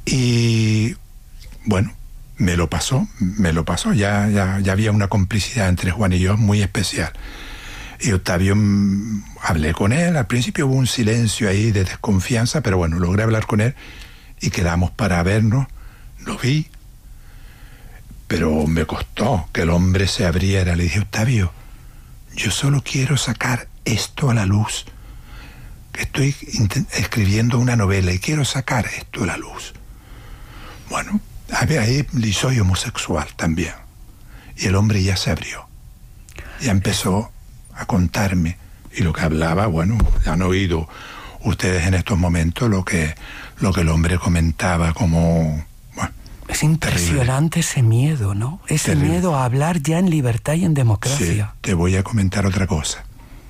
Y bueno, me lo pasó, ya había una complicidad entre Juan y yo muy especial. Y Octavio, hablé con él, al principio hubo un silencio ahí de desconfianza, pero bueno, logré hablar con él y quedamos para vernos, lo vi, pero me costó que el hombre se abriera. Le dije, Octavio, yo solo quiero sacar esto a la luz, que estoy escribiendo una novela y quiero sacar esto a la luz. Bueno, ahí soy homosexual también. Y el hombre ya se abrió, ya empezó a contarme, y lo que hablaba, bueno, han oído ustedes en estos momentos lo que el hombre comentaba como... Bueno, es impresionante terrible. Ese miedo, ¿no? Ese terrible. Miedo a hablar ya en libertad y en democracia. Sí, te voy a comentar otra cosa.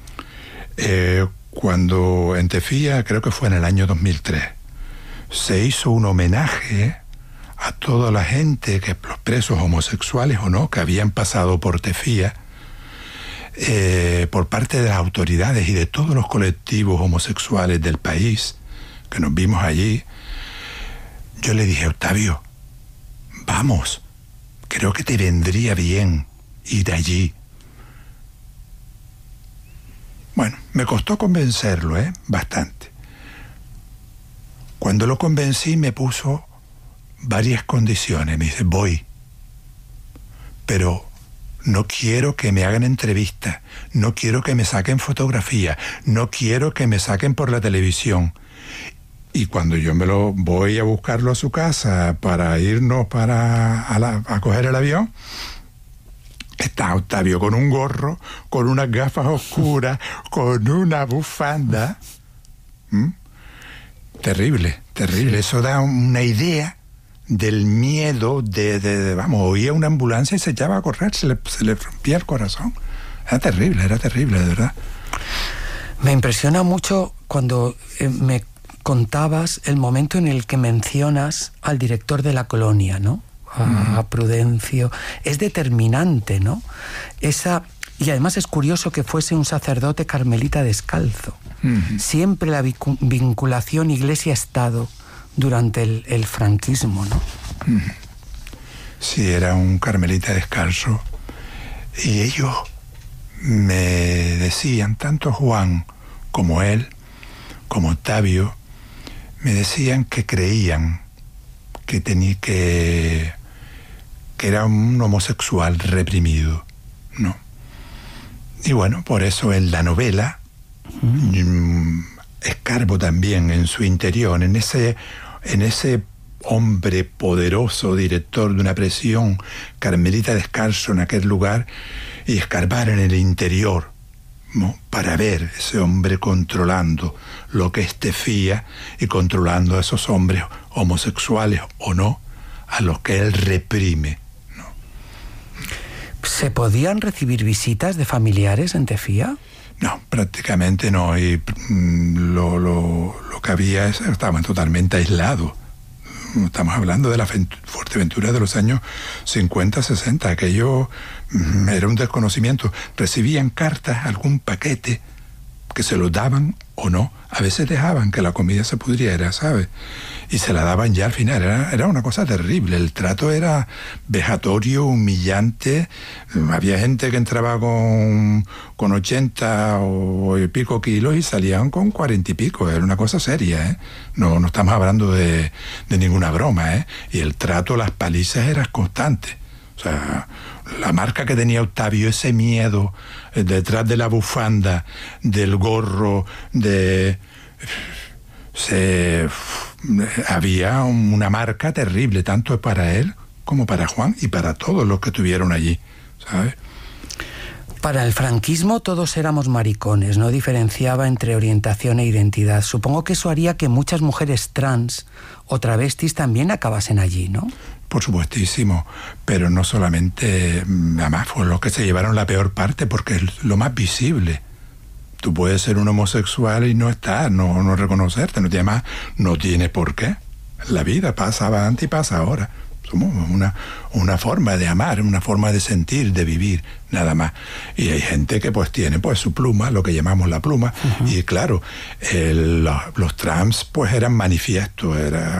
Cuando en Tefía, creo que fue en el año 2003, se hizo un homenaje a toda la gente, que los presos homosexuales o no, que habían pasado por Tefía, por parte de las autoridades y de todos los colectivos homosexuales del país, que nos vimos allí. Yo le dije, Octavio, vamos, creo que te vendría bien ir allí. Bueno, me costó convencerlo, bastante. Cuando lo convencí me puso varias condiciones. Me dice, voy, pero no quiero que me hagan entrevistas, no quiero que me saquen fotografías, no quiero que me saquen por la televisión. Y cuando yo voy a buscarlo a su casa para irnos a coger el avión, está Octavio con un gorro, con unas gafas oscuras, con una bufanda. Terrible. Eso da una idea del miedo vamos, oía una ambulancia y se echaba a correr, se le rompía el corazón. Era terrible, de verdad. Me impresiona mucho cuando me contabas el momento en el que mencionas al director de la colonia, ¿no? A Prudencio. Es determinante, ¿no? Y además es curioso que fuese un sacerdote carmelita descalzo. Siempre la vinculación iglesia-estado durante el franquismo, ¿no? Sí, era un carmelita descalzo. Y ellos me decían, tanto Juan como él, como Octavio, me decían que creían que era un homosexual reprimido, ¿no? Y bueno, por eso en la novela escarbo también en su interior, en ese hombre poderoso, director de una prisión, carmelita descalzo en aquel lugar, y escarbar en el interior, ¿no? Para ver ese hombre controlando lo que es Tefía y controlando a esos hombres homosexuales o no, a los que él reprime, ¿no? ¿Se podían recibir visitas de familiares en Tefía? No, prácticamente no. Y lo que había estaban totalmente aislados. Estamos hablando de la Fuerteventura de los años 50, 60. Aquello era un desconocimiento. Recibían cartas, algún paquete, que se lo daban o no. A veces dejaban que la comida se pudriera, ¿sabes? Y se la daban ya al final. Era una cosa terrible. El trato era vejatorio, humillante. Había gente que entraba con 80 o y pico kilos y salían con 40 y pico. Era una cosa seria, ¿eh? No estamos hablando de ninguna broma, ¿eh? Y el trato, las palizas eran constantes. O sea, la marca que tenía Octavio, ese miedo detrás de la bufanda, del gorro, había una marca terrible, tanto para él como para Juan y para todos los que estuvieron allí, ¿sabes? Para el franquismo todos éramos maricones, no diferenciaba entre orientación e identidad. Supongo que eso haría que muchas mujeres trans o travestis también acabasen allí, ¿no? Por supuestísimo, pero no solamente, además fue los que se llevaron la peor parte porque es lo más visible. Tú puedes ser un homosexual y no estar, no reconocerte, no tiene por qué. La vida pasaba antes y pasa ahora. Somos una forma de amar, una forma de sentir, de vivir, nada más. Y hay gente que pues tiene pues su pluma, lo que llamamos la pluma, y claro, los trans pues eran manifiestos,